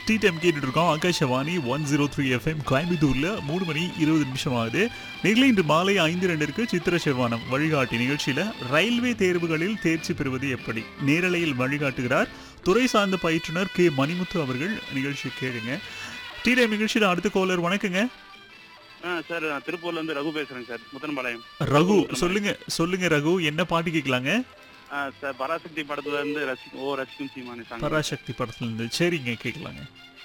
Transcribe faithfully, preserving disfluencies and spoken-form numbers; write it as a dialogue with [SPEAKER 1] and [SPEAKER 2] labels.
[SPEAKER 1] Tea time கேட்டுட்டு இருக்கோம். Akashvani one zero three FM கோயம்புத்தூர்ல மூணு மணி இருபது நிமிஷம் ஆகுது. நிகழ்ச்சி இன்று மாலை ஐந்து ரெண்டிற்கு சித்திர செவ்வானம் வழிகாட்டி நிகழ்ச்சியில ரயில்வே தேர்வுகளில் தேர்ச்சி பெறுவது எப்படி நேரலையில் வழிகாட்டுகிறார் துறை சார்ந்த பயிற்றுனர் கே மணிமுத்து அவர்கள். நிகழ்ச்சி கேளுங்க. டீ டைம் நிகழ்ச்சியில அடுத்த கோலர். வணக்கங்க
[SPEAKER 2] சார். நான் திருப்பூர்ல இருந்து ரகு பேசுறேன் சார். முத்தன்பாளையம்.
[SPEAKER 1] ரகு, சொல்லுங்க சொல்லுங்க ரகு, என்ன பாட்டு கேட்கலாங்க?
[SPEAKER 2] சார் பராசக்தி படத்துல இருந்து ரசி ஓ ரசிக்கும் சீமானி சாங்.
[SPEAKER 1] பராசக்தி படத்துல இருந்து. சரிங்க, கேட்கலாங்க.